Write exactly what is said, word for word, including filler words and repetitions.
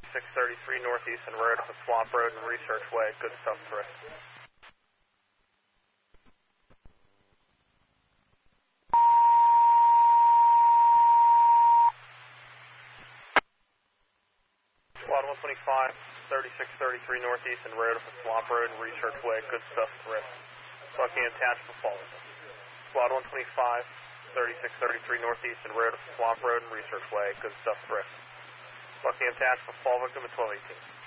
six thirty-three Northeast and road up at Swamp Road and Research Way. Good stuff, Chris. Squad one twenty-five, thirty-six thirty-three Northeast and road up at Swamp Road and Research Way. Good stuff, Chris. Bucking attached for Fullerton. Squad one twenty-five, thirty-six thirty-three Northeast and road up at Swamp Road and Research Way. Good stuff, Chris. Bucking attached for fall victim at twelve eighteen.